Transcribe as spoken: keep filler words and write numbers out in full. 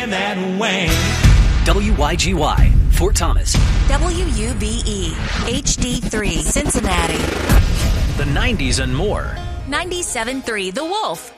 and that wang. W Y G Y, Fort Thomas. W U B E, H D three, Cincinnati. The nineties and more. ninety-seven point three The Wolf.